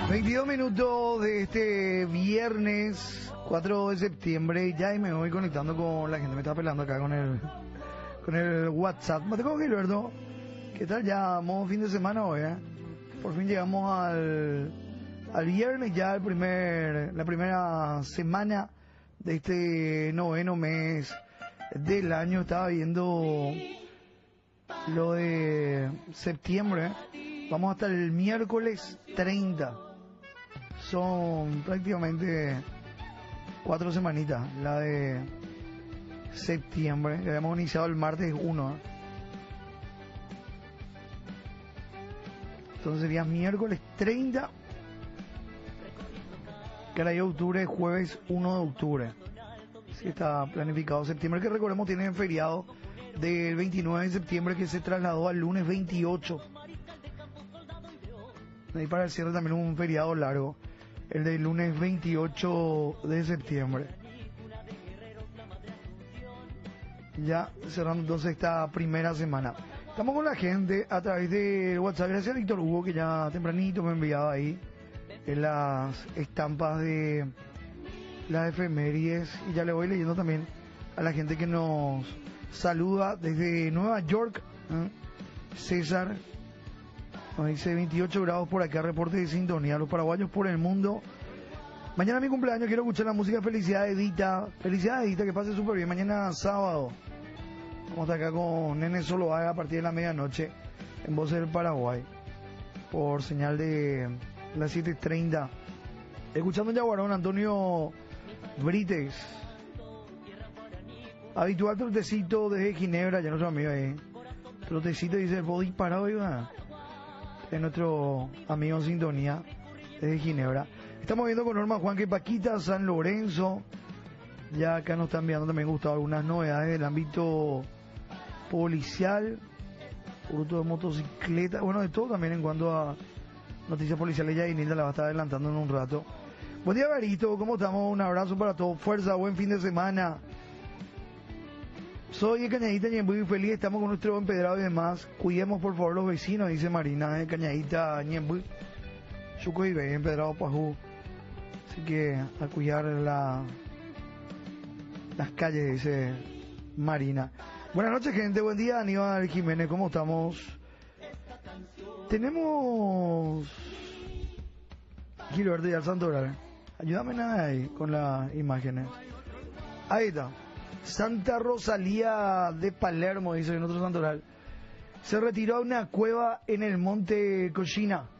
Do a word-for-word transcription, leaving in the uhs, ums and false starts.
veintidós minutos de este viernes cuatro de septiembre. Ya y me voy conectando con la gente. Me está pelando acá con el con el WhatsApp. Me tengo Gilberto. ¿Qué tal? Ya modo fin de semana hoy, ¿eh? Por fin llegamos al, al viernes, ya el primer, la primera semana de este noveno mes del año. Estaba viendo lo de septiembre. Vamos hasta el miércoles treinta. Son prácticamente cuatro semanitas, la de septiembre, que habíamos iniciado el martes uno. ¿eh? Entonces sería miércoles treinta, que era de octubre, jueves uno de octubre. Así está planificado septiembre, que recordemos tiene el feriado del veintinueve de septiembre que se trasladó al lunes veintiocho. Y para el cierre también un feriado largo, el del lunes veintiocho de septiembre. Ya cerrando entonces esta primera semana. Estamos con la gente a través de WhatsApp. Gracias a Víctor Hugo, que ya tempranito me enviaba ahí en las estampas de las efemérides. Y ya le voy leyendo también a la gente que nos saluda desde Nueva York. ¿eh? César nos dice veintiocho grados por acá, reporte de sintonía. Los paraguayos por el mundo. Mañana es mi cumpleaños, quiero escuchar la música. Felicidades, Edita. Felicidades, Edita, que pase súper bien. Mañana sábado vamos a estar acá con Nene Soloaga a partir de la medianoche en Voces del Paraguay, por señal de las siete treinta. Escuchando en Yaguarón, Antonio Brites. Habitual trotecito desde Ginebra, ya nuestro amigo ahí. Trotecito dice, ¿puedo disparar hoy? Es nuestro amigo en sintonía desde Ginebra. Estamos viendo con Norma Juan que Paquita, San Lorenzo. Ya acá nos están enviando también, Gustavo, algunas novedades del ámbito policial, fruto de motocicleta, bueno, de todo también en cuanto a noticias policiales. Ya Inilda la va a estar adelantando en un rato. Buen día, Barito, ¿cómo estamos? Un abrazo para todos, fuerza, buen fin de semana. Soy de Cañadita, Ñembuy, feliz, estamos con nuestro empedrado y demás. Cuidemos por favor los vecinos, dice Marina de Cañadita, Ñembuy. Chuco y Be, empedrado Pajú. Así que a cuidar la, las calles, dice Marina. Buenas noches, gente, buen día, Aníbal Jiménez, ¿cómo estamos? Tenemos Gilberto y al Santoral. Ayúdame nada ahí con las imágenes. Ahí está. Santa Rosalía de Palermo, dice en otro santoral. Se retiró a una cueva en el monte Cochina.